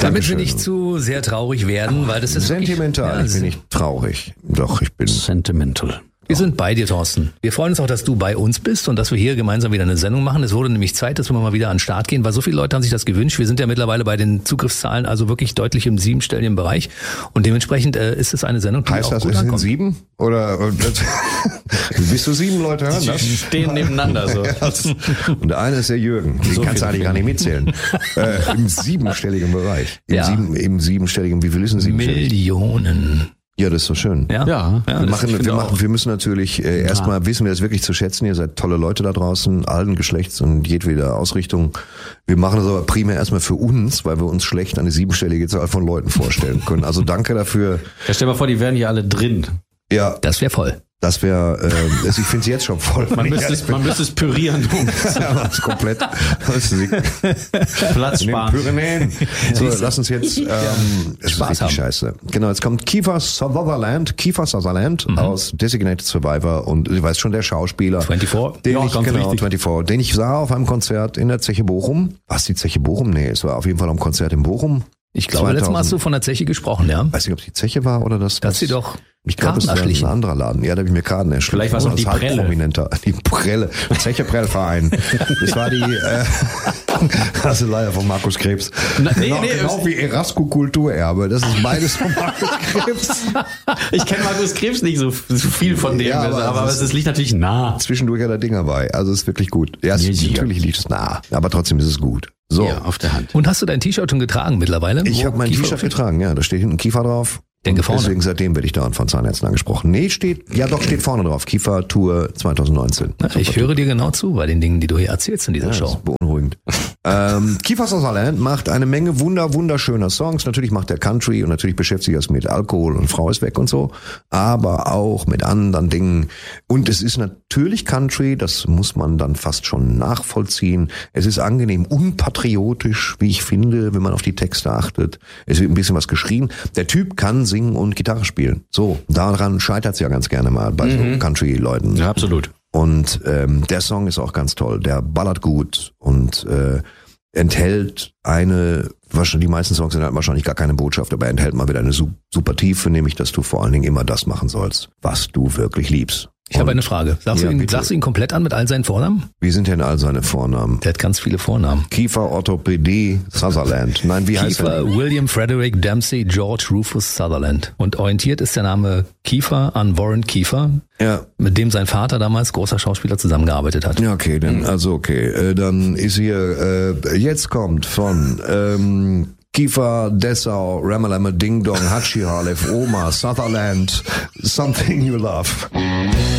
Damit wir nicht zu sehr traurig werden, weil das ist sentimental. Wirklich, ich bin nicht traurig. Doch, ich bin sentimental. Wir sind bei dir, Thorsten. Wir freuen uns auch, dass du bei uns bist und dass wir hier gemeinsam wieder eine Sendung machen. Es wurde nämlich Zeit, dass wir mal wieder an den Start gehen, weil so viele Leute haben sich das gewünscht. Wir sind ja mittlerweile bei den Zugriffszahlen also wirklich deutlich im siebenstelligen Bereich und dementsprechend ist es eine Sendung, die heißt auch das, gut es sind ankommt. 7? Oder bis zu 7 Leute hören das? Die stehen nebeneinander so. Und der eine ist der Jürgen. Den So kannst du viele eigentlich gar nicht mitzählen. Im siebenstelligen Bereich. Ja. Im siebenstelligen, wie viel ist denn siebenstellig? Millionen. Ja, das ist doch schön. Ja. Wir müssen natürlich erstmal wissen wir das wirklich zu schätzen. Ihr seid tolle Leute da draußen, allen Geschlechts und jedweder Ausrichtung. Wir machen das aber primär erstmal für uns, weil wir uns schlecht eine siebenstellige Zahl von Leuten vorstellen können. Also danke dafür. Ja, stell dir mal vor, die wären hier alle drin. Ja, Das wäre voll. das wäre, ich finde es jetzt schon voll. Man müsste es pürieren, um das ist komplett. Das ist Platz in den sparen. Pyrenäen. So, lass uns jetzt es ist Spaß richtig haben. scheiße. Genau, jetzt kommt Kiefer Sutherland aus Designated Survivor und du weißt schon, der Schauspieler. 24. Den Ja, ich, ganz genau, richtig. 24. Den ich sah auf einem Konzert in der Zeche Bochum. Was, die Zeche Bochum? Nee, es war auf jeden Fall am Konzert in Bochum. Ich glaube, letztes Mal hast du von der Zeche gesprochen, ja? Weiß nicht, ob es die Zeche war oder das. Das sie doch Ich glaube, es war ein Karten anderer Laden. Ja, da habe ich mir Karten erschlichen. Vielleicht war es auch die Als Prelle. Halbprominenter. Die Prelle. Zeche Prellverein. Das war die, das ist leider von Markus Krebs. Genau wie Erasco Kulturerbe. Das ist beides von Markus Krebs. Ich kenne Markus Krebs nicht so viel von dem, Ja, aber es liegt natürlich nah. Zwischendurch hat er Dinger bei. Also es ist wirklich gut. Ja, natürlich liegt es nah. Aber trotzdem ist es gut. So. Ja, auf der Hand. Und hast du dein T-Shirt schon getragen mittlerweile? Ich habe mein Kiefer T-Shirt getragen, ja. Da steht hinten Kiefer drauf. Denke Und vorne. Deswegen seitdem werde ich dauernd von Zahnärzten angesprochen. Nee, steht vorne drauf. Kiefer Tour 2019. Na, ich höre dir genau zu bei den Dingen, die du hier erzählst in dieser Das Show. ist beunruhigend. Kiefer Sutherland macht eine Menge wunderschöner Songs. Natürlich macht er Country und natürlich beschäftigt er sich mit Alkohol und Frau ist weg und so. Aber auch mit anderen Dingen. Und es ist natürlich Country, das muss man dann fast schon nachvollziehen. Es ist angenehm unpatriotisch, wie ich finde, wenn man auf die Texte achtet. Es wird ein bisschen was geschrien. Der Typ kann singen und Gitarre spielen. So, daran scheitert es ja ganz gerne mal bei so Country-Leuten. Ja, absolut. Und der Song ist auch ganz toll. Der ballert gut und enthält die meisten Songs sind halt wahrscheinlich gar keine Botschaft, aber er enthält mal wieder eine super Tiefe, nämlich, dass du vor allen Dingen immer das machen sollst, was du wirklich liebst. Ich habe eine Frage. Sagst du ihn komplett an mit all seinen Vornamen? Wie sind denn all seine Vornamen? Der hat ganz viele Vornamen. Kiefer Orthopädie Sutherland. Nein, wie heißt er? Kiefer William Frederick Dempsey George Rufus Sutherland. Und orientiert ist der Name Kiefer an Warren Kiefer, Ja. mit dem sein Vater damals großer Schauspieler zusammengearbeitet hat. Ja, okay, dann dann ist hier jetzt kommt von Kiefer, Dessau, Ramalama, Ding Dong, Hatschi Halef, Oma, Sutherland, Something You Love.